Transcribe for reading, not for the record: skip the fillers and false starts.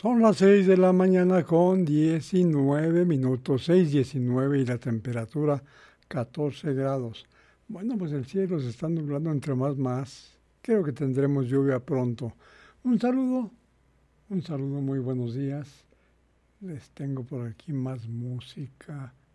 Son las 6 de la mañana con 19 minutos, 6:19 y la temperatura 14 grados. Bueno, pues el cielo se está nublando entre más. Creo que tendremos lluvia pronto. Un saludo, muy buenos días. Les tengo por aquí más música.